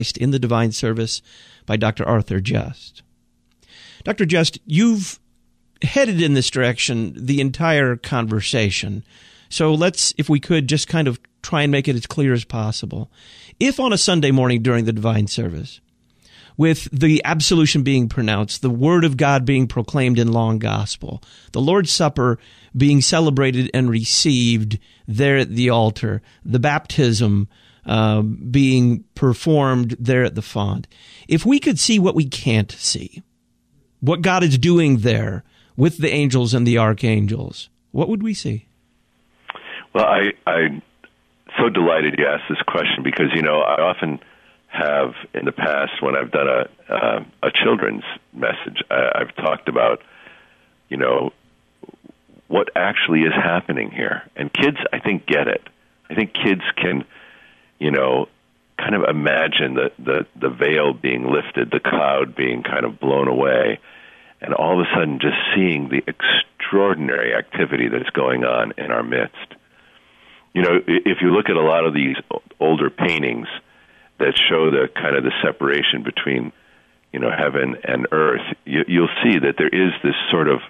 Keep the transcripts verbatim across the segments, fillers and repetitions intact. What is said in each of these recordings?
in the Divine Service by Doctor Arthur Just. Doctor Just, you've headed in this direction the entire conversation. So let's, if we could, just kind of try and make it as clear as possible. If on a Sunday morning during the Divine Service, with the absolution being pronounced, the Word of God being proclaimed in long gospel, the Lord's Supper being celebrated and received there at the altar, the baptism uh, being performed there at the font, if we could see what we can't see, what God is doing there with the angels and the archangels, what would we see? Well, I, I'm so delighted you asked this question because, you know, I often have in the past when I've done a uh, a children's message, I, I've talked about, you know, what actually is happening here. And kids, I think, get it. I think kids can, you know, kind of imagine the, the, the veil being lifted, the cloud being kind of blown away, and all of a sudden just seeing the extraordinary activity that's going on in our midst. You know, if you look at a lot of these older paintings that show the kind of the separation between, you know, heaven and earth, you, you'll see that there is this sort of,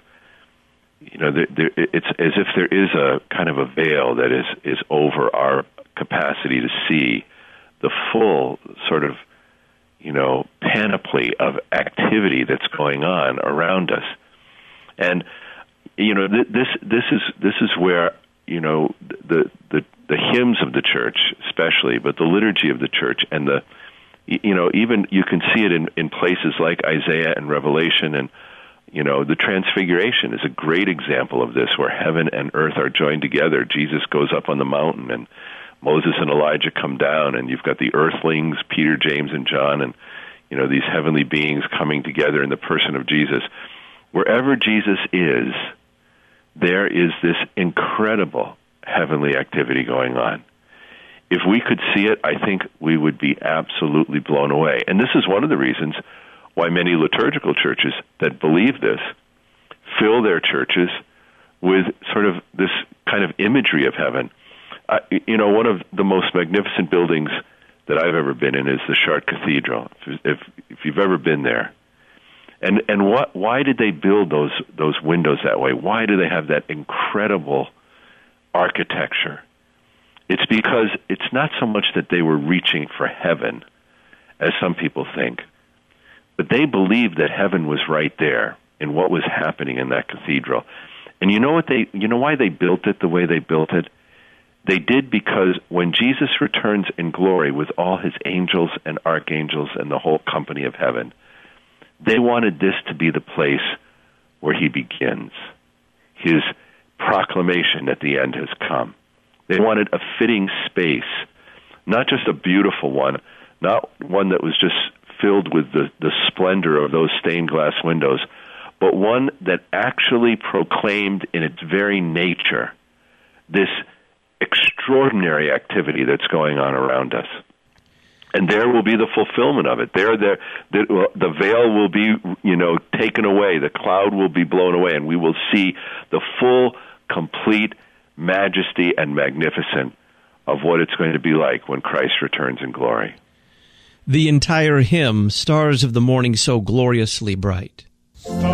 you know, there, there, it's as if there is a kind of a veil that is, is over our capacity to see the full sort of, you know, panoply of activity that's going on around us. And, you know, th- this this is this is where, you know, the, the the hymns of the church especially, but the liturgy of the church and the, you know, even you can see it in, in places like Isaiah and Revelation, and, you know, the Transfiguration is a great example of this, where heaven and earth are joined together. Jesus goes up on the mountain, and Moses and Elijah come down, and you've got the earthlings, Peter, James, and John, and, you know, these heavenly beings coming together in the person of Jesus. Wherever Jesus is, there is this incredible heavenly activity going on. If we could see it, I think we would be absolutely blown away. And this is one of the reasons why many liturgical churches that believe this fill their churches with sort of this kind of imagery of heaven. Uh, you know, one of the most magnificent buildings that I've ever been in is the Chartres Cathedral, if, if, if you've ever been there. And and what? Why did they build those those windows that way? Why do they have that incredible architecture? It's because it's not so much that they were reaching for heaven, as some people think, but they believed that heaven was right there in what was happening in that cathedral. And you know what they? You know why they built it the way they built it? They did because when Jesus returns in glory with all his angels and archangels and the whole company of heaven, they wanted this to be the place where he begins. His proclamation at the end has come. They wanted a fitting space, not just a beautiful one, not one that was just filled with the, the splendor of those stained glass windows, but one that actually proclaimed in its very nature this extraordinary activity that's going on around us. And there will be the fulfillment of it. There, there, the, the veil will be, you know, taken away. The cloud will be blown away, and we will see the full, complete majesty and magnificence of what it's going to be like when Christ returns in glory. The entire hymn, Stars of the Morning So Gloriously Bright.